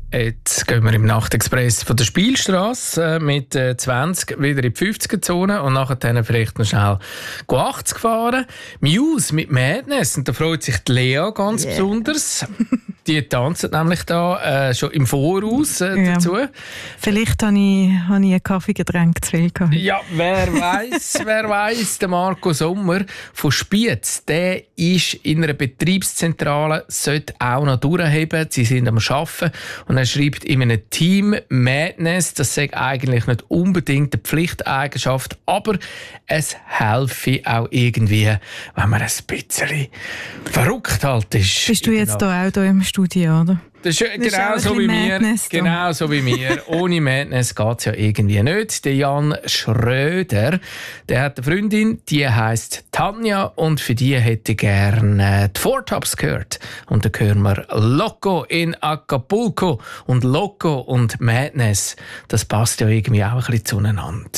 Jetzt gehen wir im Nachtexpress von der Spielstrasse mit 20 wieder in die 50er-Zone und nachher vielleicht noch schnell 80 fahren. Muse mit Madness, und da freut sich die Lea ganz besonders. Die tanzen nämlich da schon im Voraus dazu. Vielleicht habe ich ein Kaffeegetränk zu viel gehabt. Ja, wer weiss, der Marco Sommer von Spiez, der ist in einer Betriebszentrale, sollte auch noch durchheben. Sie sind am Arbeiten und er schreibt in einem Team Madness, das sei eigentlich nicht unbedingt eine Pflichteigenschaft, aber es helfe auch irgendwie, wenn man ein bisschen verrückt halt ist. Bist du jetzt auch hier im Studio, oder? Das ist genauso wie mir. Genauso wie mir. Ohne Madness geht es ja irgendwie nicht. Der Jan Schröder, der hat eine Freundin, die heisst Tanja, und für die hätte ich gerne die Four Tops gehört. Und da hören wir Loco in Acapulco. Und Loco und Madness, das passt ja irgendwie auch ein bisschen zueinander.